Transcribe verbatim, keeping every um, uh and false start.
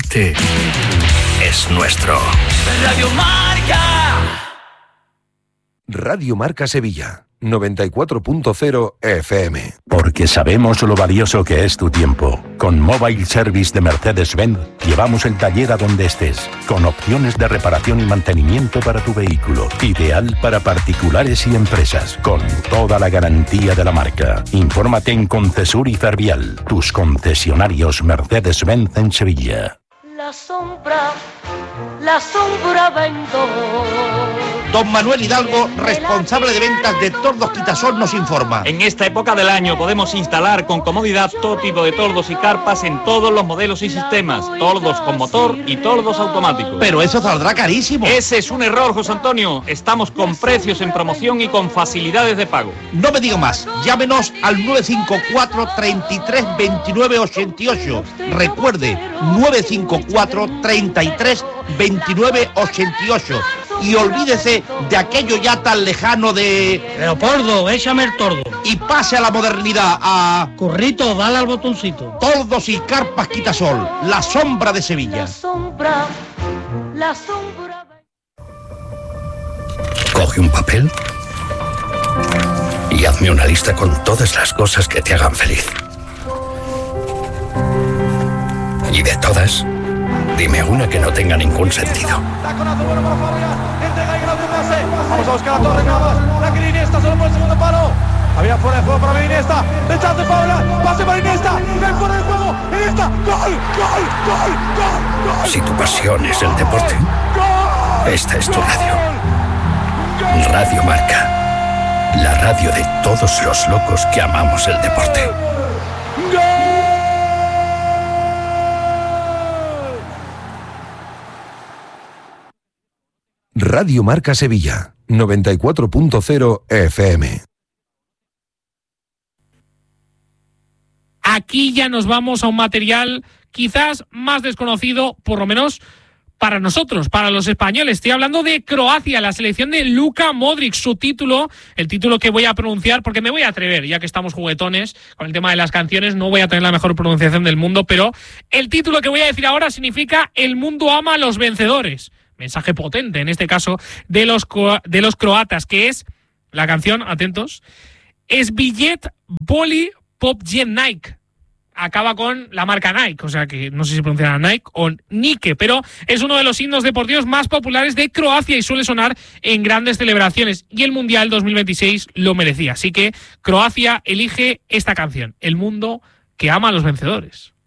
deporte es nuestro. Radio Marca. Radio Marca Sevilla, noventa y cuatro punto cero F M. Porque sabemos lo valioso que es tu tiempo. Con Mobile Service de Mercedes-Benz llevamos el taller a donde estés, con opciones de reparación y mantenimiento para tu vehículo. Ideal para particulares y empresas, con toda la garantía de la marca. Infórmate en Concesur y Fervial, tus concesionarios Mercedes-Benz en Sevilla. La sombra, la sombra vendo. Don Manuel Hidalgo, responsable de ventas de Tordos Quitasol, nos informa. En esta época del año podemos instalar con comodidad todo tipo de tordos y carpas en todos los modelos y sistemas. Tordos con motor y tordos automáticos. Pero eso saldrá carísimo. Ese es un error, José Antonio. Estamos con precios en promoción y con facilidades de pago. No me diga más. Llámenos al nueve cinco cuatro, treinta y tres, veintinueve ochenta y ocho. Recuerde, nueve cinco cuatro, treinta y tres, veintinueve ochenta y ocho. Y olvídese de aquello ya tan lejano de... Leopoldo, échame el tordo. Y pase a la modernidad, a... Currito, dale al botoncito. Tordos y carpas Quitasol, la sombra de Sevilla. La sombra, la sombra... Coge un papel y hazme una lista con todas las cosas que te hagan feliz. Y de todas, dime una que no tenga ningún sentido. Vamos a buscar a Torres Navas. La que Iniesta solo por el segundo palo. Había fuera de juego para Iniesta. Rechazo Paula. Pase para Iniesta. Ven fuera de juego. Iniesta. Gol, gol, gol, gol, gol. Si tu pasión es el deporte, esta es tu radio. Radio Marca. La radio de todos los locos que amamos el deporte. Radio Marca Sevilla, noventa y cuatro punto cero F M. Aquí ya nos vamos a un material quizás más desconocido, por lo menos para nosotros, para los españoles. Estoy hablando de Croacia, la selección de Luka Modric, su título, el título que voy a pronunciar porque me voy a atrever, ya que estamos juguetones con el tema de las canciones, no voy a tener la mejor pronunciación del mundo, pero el título que voy a decir ahora significa El mundo ama a los vencedores. Mensaje potente, en este caso, de los, de los croatas, que es la canción, atentos, Sviljet Boli Popjen Nike. Acaba con la marca Nike, o sea que no sé si pronunciará Nike o Nike, pero es uno de los himnos deportivos más populares de Croacia y suele sonar en grandes celebraciones. Y el Mundial dos mil veintiséis lo merecía. Así que Croacia elige esta canción, El mundo que ama a los vencedores.